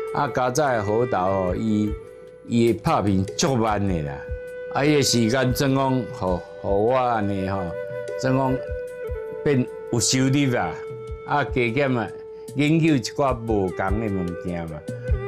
啊，加早的好豆吼，伊拍片足慢的啦，啊，伊的时间怎讲，互我安尼吼，怎讲变有收入啊，啊，加减啊，研究一寡无共的物件嘛，